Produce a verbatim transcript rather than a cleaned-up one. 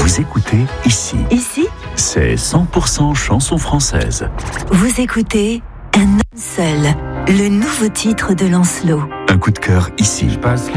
Vous écoutez ici. Ici, c'est cent pour cent chanson française. Vous écoutez Un homme seul, le nouveau titre de Lancelot. Un coup de cœur ici. Je passe